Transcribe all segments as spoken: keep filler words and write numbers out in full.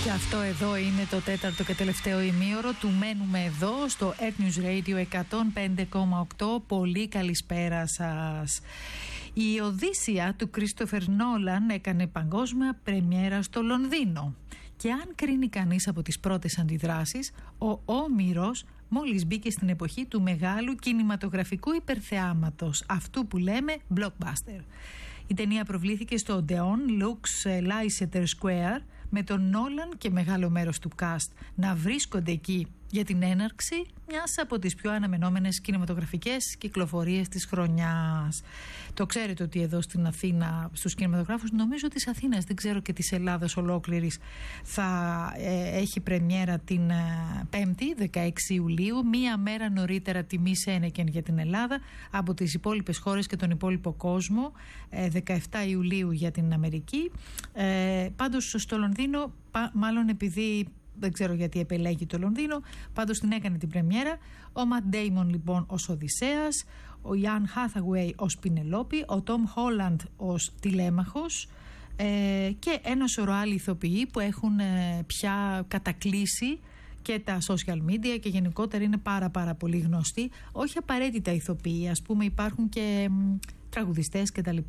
Και αυτό εδώ είναι το τέταρτο και τελευταίο ημίωρο του Μένουμε Εδώ στο Earth News Radio εκατόν πέντε κόμμα οκτώ. Πολύ καλησπέρα σας. Η Οδύσσεια του Κρίστοφερ Νόλαν έκανε παγκόσμια πρεμιέρα στο Λονδίνο. Και αν κρίνει κανείς από τις πρώτες αντιδράσεις, ο Όμηρος μόλις μπήκε στην εποχή του μεγάλου κινηματογραφικού υπερθεάματος, αυτού που λέμε blockbuster. Η ταινία προβλήθηκε στο Odeon Lux Leicester Square, με τον Νόλαν και μεγάλο μέρος του cast να βρίσκονται εκεί για την έναρξη μιας από τις πιο αναμενόμενες κινηματογραφικές κυκλοφορίες της χρονιάς. Το ξέρετε ότι εδώ στην Αθήνα, στους κινηματογράφους, νομίζω της Αθήνας, δεν ξέρω και της Ελλάδας ολόκληρης, θα ε, έχει πρεμιέρα την ε, Πέμπτη, δεκαέξι Ιουλίου, μία μέρα νωρίτερα τιμή Σένεκεν για την Ελλάδα από τις υπόλοιπες χώρες και τον υπόλοιπο κόσμο, ε, δεκαεφτά Ιουλίου για την Αμερική. Ε, πάντως στο Λονδίνο, πα, μάλλον επειδή δεν ξέρω γιατί επελέγει το Λονδίνο, πάντως την έκανε την πρεμιέρα. Ο Ματ Ντέιμον λοιπόν ως Οδυσσέας, ο Ιάν Χάθαγουέι ως Πινελόπη, ο Τόμ Χόλαντ ως Τηλέμαχος ε, και ένα σωρό άλλοι ηθοποιοί που έχουν ε, πια κατακλείσει και τα social media και γενικότερα είναι πάρα πάρα πολύ γνωστοί. Όχι απαραίτητα ηθοποιοί, ας πούμε υπάρχουν και μ, τραγουδιστές κτλ.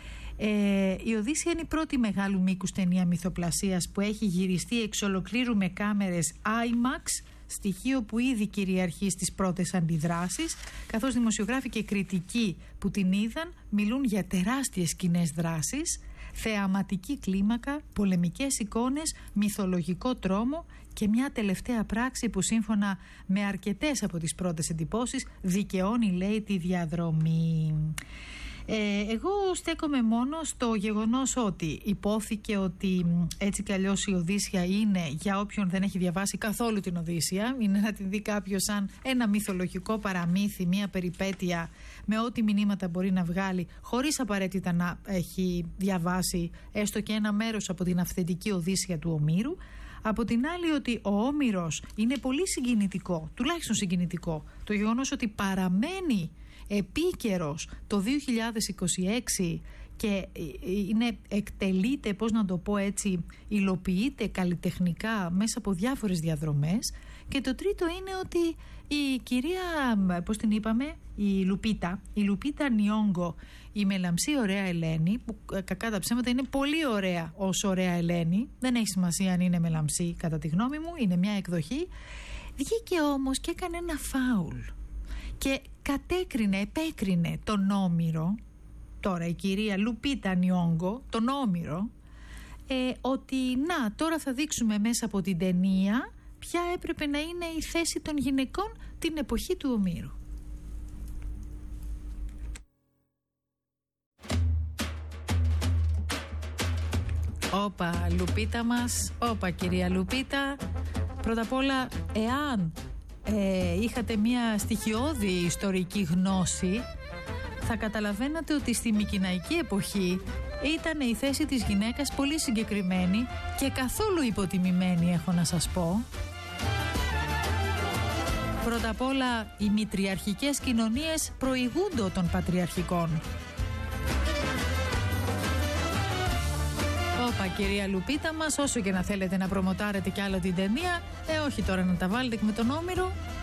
Ε, η Οδύσσεια είναι η πρώτη μεγάλου μήκους ταινία μυθοπλασίας που έχει γυριστεί εξ ολοκλήρου με κάμερες άιμαξ, στοιχείο που ήδη κυριαρχεί στις πρώτες αντιδράσεις, καθώς δημοσιογράφοι και κριτικοί που την είδαν μιλούν για τεράστιες σκηνές δράσης, θεαματική κλίμακα, πολεμικές εικόνες, μυθολογικό τρόμο και μια τελευταία πράξη που σύμφωνα με αρκετές από τις πρώτες εντυπώσεις δικαιώνει, λέει, τη διαδρομή. Ε, εγώ στέκομαι μόνο στο γεγονός ότι υπόθηκε ότι έτσι κι αλλιώς η Οδύσσεια είναι, για όποιον δεν έχει διαβάσει καθόλου την Οδύσσεια, είναι να την δει κάποιος σαν ένα μυθολογικό παραμύθι, μια περιπέτεια με ό,τι μηνύματα μπορεί να βγάλει, χωρίς απαραίτητα να έχει διαβάσει έστω και ένα μέρος από την αυθεντική Οδύσσεια του Ομήρου. Από την άλλη ότι ο Όμηρος είναι πολύ συγκινητικό, τουλάχιστον συγκινητικό, το γεγονός ότι παραμένει επίκαιρος το δύο χιλιάδες είκοσι έξι και είναι, εκτελείται, πώς να το πω έτσι, υλοποιείται καλλιτεχνικά μέσα από διάφορες διαδρομές. Και το τρίτο είναι ότι η κυρία, πώς την είπαμε, η Λουπίτα, η Λουπίτα Νιόγκο, η μελαμψή ωραία Ελένη, που κακά τα ψέματα είναι πολύ ωραία ως ωραία Ελένη, δεν έχει σημασία αν είναι μελαμψή κατά τη γνώμη μου, είναι μια εκδοχή, βγήκε όμως και έκανε ένα φάουλ και κατέκρινε, επέκρινε τον Όμηρο, τώρα η κυρία Λουπίτα Νιόγκο, τον Όμηρο, ε, ότι να, τώρα θα δείξουμε μέσα από την ταινία ποια έπρεπε να είναι η θέση των γυναικών την εποχή του Ομήρου. Όπα Λουπίτα μας, όπα κυρία Λουπίτα. Πρώτα απ' όλα, εάν ε, είχατε μια στοιχειώδη ιστορική γνώση, θα καταλαβαίνατε ότι στη Μικηναϊκή εποχή ήταν η θέση της γυναίκας πολύ συγκεκριμένη και καθόλου υποτιμημένη, έχω να σας πω. Πρώτα απ' όλα, οι μητριαρχικές κοινωνίες προηγούνται των πατριαρχικών. Όπα κυρία Λουπίτα μας, όσο και να θέλετε να προμοτάρετε κι άλλο την ταινία, ε όχι τώρα να τα βάλετε με τον Όμηρο.